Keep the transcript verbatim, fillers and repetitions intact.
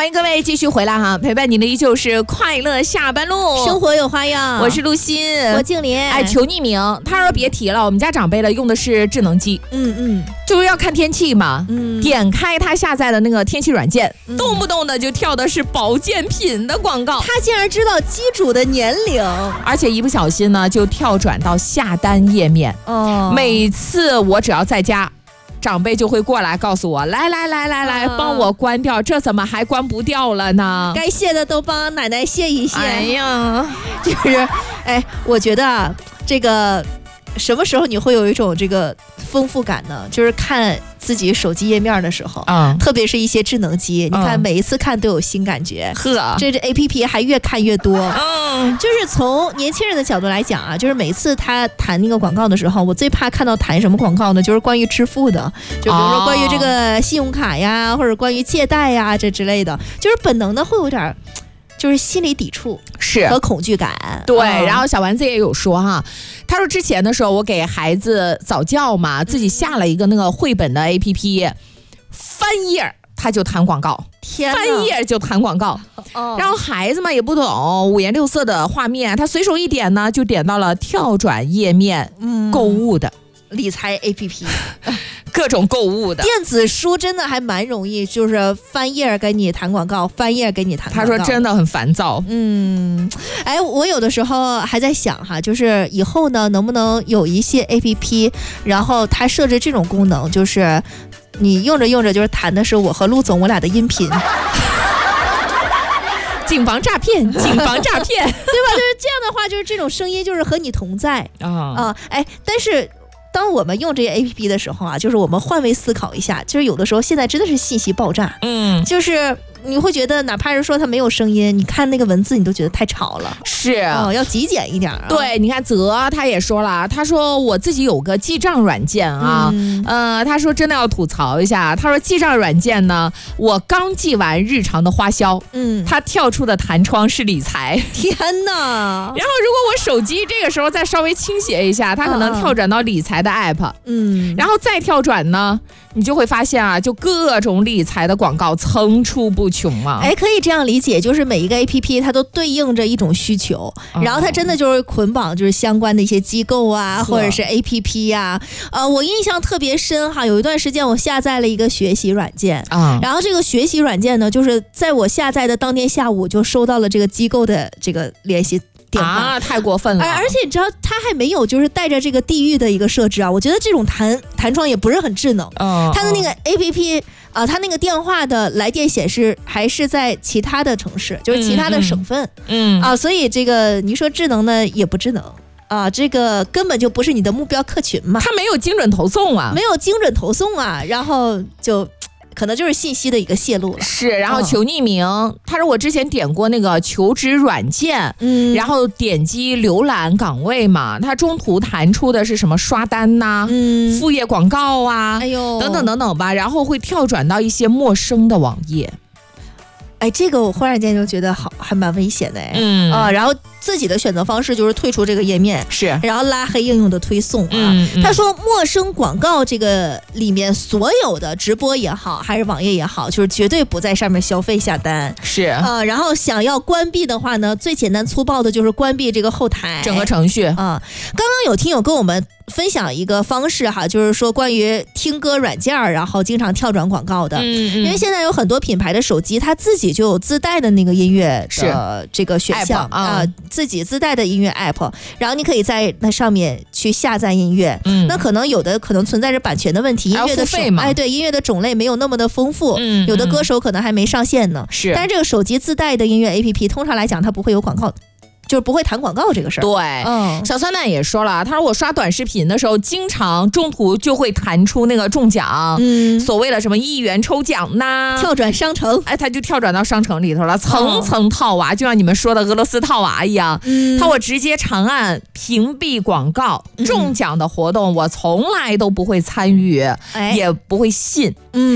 欢迎各位继续回来哈，陪伴你的依旧是快乐下班路， 生活有花样。 我是陆欣， 我静林。 哎，求匿名。他说别提了，我们家长辈了用的是智能机， 嗯嗯， 就是要看天气嘛， 嗯， 点开他下载的那个天气软件，嗯、动不动的就跳的是保健品的广告。 他竟然知道机主的年龄， 而且一不小心呢就跳转到下单页面。哦，每次我只要在家。长辈就会过来告诉我，来来来来来，帮我关掉，这怎么还关不掉了呢？ 该卸的都帮奶奶卸一卸。 哎呀， 就是，哎，我觉得啊，这个什么时候你会有一种这个丰富感呢？就是看自己手机页面的时候，嗯，特别是一些智能机，你看每一次看都有新感觉。呵，这这 A P P 还越看越多。嗯，就是从年轻人的角度来讲啊，就是每次他弹那个广告的时候，我最怕看到弹什么广告呢？就是关于支付的，就比如说关于这个信用卡呀，或者关于借贷呀这之类的，就是本能的会有点。就是心理抵触是和恐惧感， 对、嗯。然后小丸子也有说哈，他说之前的时候我给孩子早教嘛，自己下了一个那个绘本的 A P P， 翻页他就弹广告，翻页就弹广告。哦、然后孩子嘛也不懂五颜六色的画面，他随手一点呢就点到了跳转页面，嗯，购物的理财 A P P。 各种购物的电子书真的还蛮容易，就是翻页给你弹广告，翻页给你弹广告。 他说真的很烦躁。 嗯，哎，我有的时候还在想哈，就是以后呢，能不能有一些 A P P， 然后它设置这种功能，就是你用着用着，就是弹的是我和陆总我俩的音频。 谨防诈骗，谨防诈骗，对吧？ 就是这样的话，就是这种声音就是和你同在啊、哦呃、哎，但是。当我们用这些 A P P 的时候啊，就是我们换位思考一下，就是有的时候现在真的是信息爆炸，嗯，就是你会觉得哪怕是说它没有声音，你看那个文字你都觉得太吵了， 是， 哦，要极简一点、啊。 对，你看泽他也说了，他说我自己有个记账软件啊，嗯、呃，他说真的要吐槽一下，他说记账软件呢，我刚记完日常的花销，嗯，他跳出的弹窗是理财， 天哪！ 然后如果我手机这个时候再稍微倾斜一下，它可能跳转到理财的 app， 嗯，然后再跳转呢，你就会发现啊，就各种理财的广告层出不穷嘛。 哎，可以这样理解，就是每一个 A P P 它都对应着一种需求，哦、然后它真的就是捆绑就是相关的一些机构啊，或者是 A P P 呀、啊。呃，我印象特别深哈，有一段时间我下载了一个学习软件，嗯、然后这个学习软件呢，就是在我下载的当天下午就收到了这个机构的这个联系。 啊，太过分了！ 而而且你知道，它还没有就是带着这个地域的一个设置啊。我觉得这种弹弹窗也不是很智能。嗯，它的那个 A P P 啊、呃，它那个电话的来电显示还是在其他的城市，就是其他的省份。嗯啊，所以这个你说智能呢，也不智能。啊，这个根本就不是你的目标客群嘛。 它没有精准投送啊， 没有精准投送啊，然后就。可能就是信息的一个泄露了， 是，然后求匿名。嗯、他说我之前点过那个求职软件，嗯，然后点击浏览岗位嘛，它中途弹出的是什么刷单呐、啊，嗯，副业广告啊，哎呦，等等等等吧，然后会跳转到一些陌生的网页。 哎，这个我忽然间就觉得好，还蛮危险的哎，嗯啊，然后自己的选择方式就是退出这个页面， 是， 然后拉黑应用的推送啊。嗯嗯、他说陌生广告这个里面所有的直播也好，还是网页也好，就是绝对不在上面消费下单， 是啊。然后想要关闭的话呢，最简单粗暴的就是关闭这个后台整个程序啊。刚刚有听友跟我们分享一个方式哈，就是说关于听歌软件然后经常跳转广告的，嗯嗯、因为现在有很多品牌的手机它自己就有自带的那个音乐的这个选项啊、呃，自己自带的音乐 app， 然后你可以在那上面去下载音乐，嗯，那可能有的可能存在着版权的问题，音乐的费嘛， 哎对，音乐的种类没有那么的丰富，嗯，有的歌手可能还没上线呢，是，但是这个手机自带的音乐 A P P 通常来讲它不会有广告。就是不会弹广告这个事儿。 对，嗯，小酸蛋也说了，他说我刷短视频的时候，经常中途就会弹出那个中奖，嗯，所谓的什么一元抽奖呐， 跳转商城， 哎，他就跳转到商城里头了，层层套娃，就像你们说的俄罗斯套娃一样。嗯，他我直接长按屏蔽广告，中奖的活动我从来都不会参与，嗯、也不会信。嗯。